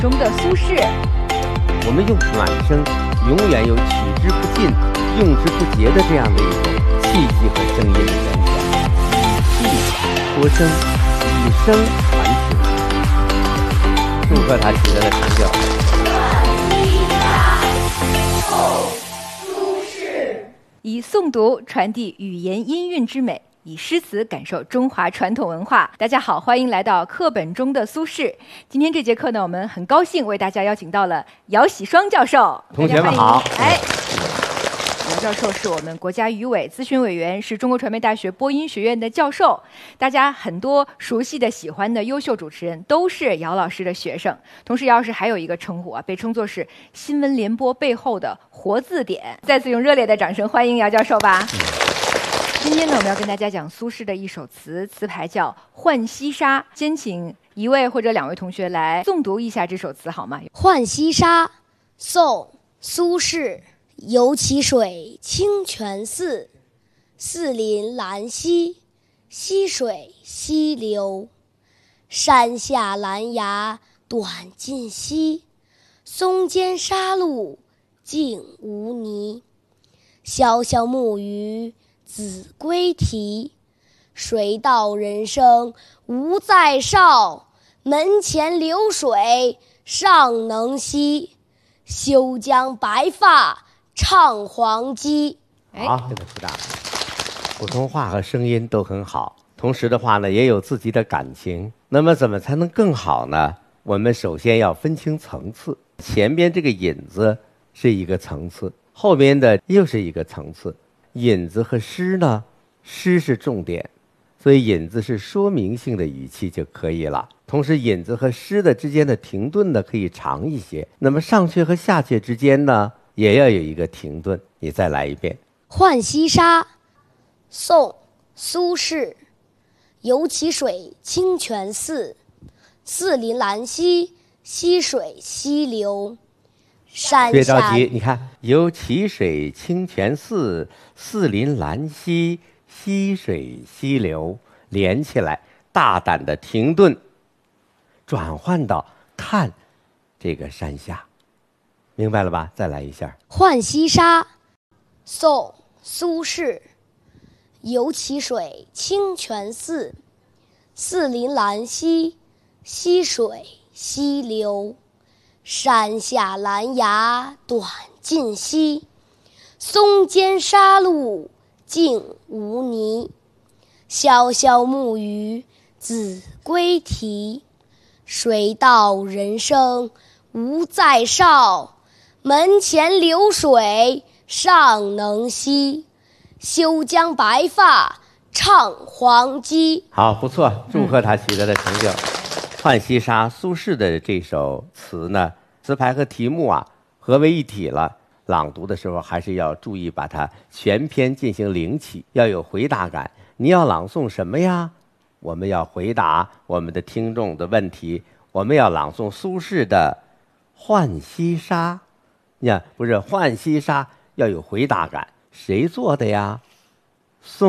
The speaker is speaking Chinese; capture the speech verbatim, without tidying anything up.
中的苏轼。 我们用暖声，永远有取之不尽、用之不竭的这样的一种气息和声音的联想，以气托声，以声传情。祝贺他取得的成就。 以诵读传递语言音韵之美，以诗词感受中华传统文化。大家好，欢迎来到课本中的苏轼。今天这节课呢，我们很高兴为大家邀请到了姚喜双教授。 同学们好。 哎，姚教授是我们国家语委咨询委员，是中国传媒大学播音学院的教授。大家很多熟悉的、喜欢的优秀主持人都是姚老师的学生。同时，姚老师还有一个称呼啊，被称作是新闻联播背后的活字典。再次用热烈的掌声欢迎姚教授吧。今天呢，我们要跟大家讲苏轼的一首词，词牌叫《浣溪沙》。先请一位或者两位同学来诵读一下这首词好吗？ 《浣溪沙》宋·苏轼。游其水清泉寺，寺临兰溪，溪水溪流。山下兰芽短尽稀，松间沙路净无泥。潇潇木鱼子规啼，水到人生无再少。门前流水尚能西，休将白发唱黄鸡。 好，这个出大了。普通话和声音都很好，同时的话呢，也有自己的感情。那么怎么才能更好呢？我们首先要分清层次，前边这个引子是一个层次，后边的又是一个层次。引子和诗呢，诗是重点，所以引子是说明性的语气就可以了。同时引子和诗的之间的停顿呢，可以长一些。那么上阙和下阙之间呢，也要有一个停顿。你再来一遍。 《浣溪沙》宋·苏轼。游其水清泉寺，寺临兰溪，溪水溪流。山别下着急，你看，游其水清泉寺，寺临兰溪，溪水溪流，连起来，大胆的停顿，转换到看这个山下，明白了吧？再来一下。 《浣溪沙》宋·苏轼。游其水清泉寺，寺临兰溪，溪水溪流。山下兰芽短尽稀，松间沙路净无泥。潇潇木鱼子规啼，水到人生无再少。门前流水尚能西，休将白发唱黄鸡。 好，不错，祝贺他取得的成就。《浣溪沙》苏轼的这首词呢，词牌和题目啊合为一体了。朗读的时候还是要注意把它全篇进行领起，要有回答感。你要朗诵什么呀？我们要回答我们的听众的问题。我们要朗诵苏轼的《浣溪沙》。你看，不是《浣溪沙》要有回答感，谁做的呀？宋